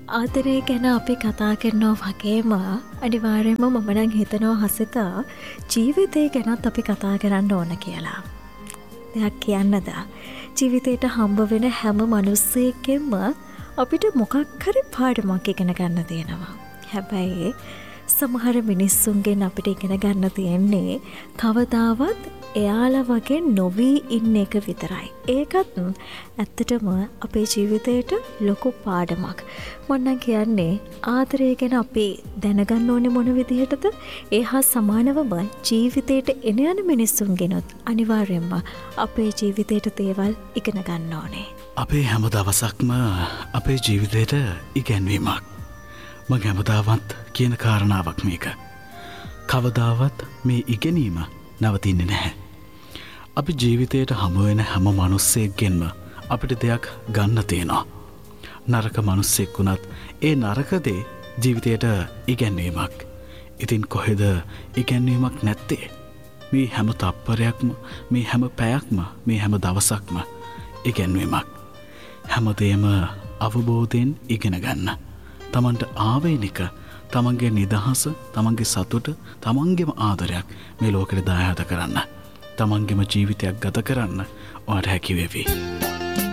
ආදරය ගැන අපි කතා කරනවා වගේම අනිවාර්යයෙන්ම මම නම් හිතනවා හසිතා ජීවිතය ගැනත් අපි කතා කරන්න ඕන කියලා. දෙයක් කියන්නද? ජීවිතේට හම්බ වෙන හැම මිනිස්සෙකෙම අපිට මොකක් හරි පාඩමක් ඉගෙන ගන්න තියෙනවා. හැබැයි සමහර මිනිස්සුන්ගෙන් අපිට ඉගෙන ගන්න තියෙන්නේ කවදාවත් එයාලා වගේ නොවී ඉන්න එක විතරයි. ඒකත් ඇත්තටම අපේ ජීවිතේට ලොකු පාඩමක්. මොන්නම් කියන්නේ ආදරය ගැන අපි දැනගන්න ඕනේ මොන විදිහටද? ඒ හා සමානවම ජීවිතේට එන යන මිනිස්සුන්ගෙනුත් අනිවාර්යයෙන්ම අපේ ජීවිතේට දේවල් ඉගෙන ගන්න ඕනේ. අපේ හැම දවසක්ම අපේ ජීවිතේට ඉගැන්වීමක්. මම හැමදාමත් කියන කාරණාවක් මේක. කවදාවත් මේ ඉගෙනීම නවතින්නේ නැහැ. අපි ජීවිතයට හමු වෙන හැම මිනිස්සෙක්ගෙන්ම අපිට දෙයක් ගන්න තියෙනවා. නරක මිනිස්සෙක් වුණත් ඒ නරක දේ ජීවිතයට ඉගැන්වීමක්. ඉතින් කොහෙද ඉගැන්වීමක් නැත්තේ? මේ හැම තප්පරයක්ම, මේ හැම පැයක්ම, මේ හැම දවසක්ම ඉගැන්වීමක්. හැමදේම අවබෝධයෙන් ඉගෙන ගන්න. තමන්ට ආවේනික තමන්ගේ නිදහස, තමන්ගේ සතුට, තමන්ගේම ආදරයක් මේ ලෝකෙට දායාද කරන්න. තමන්ගේම ජීවිතයක් ගත කරන්න ඔයාට හැකි වේවි.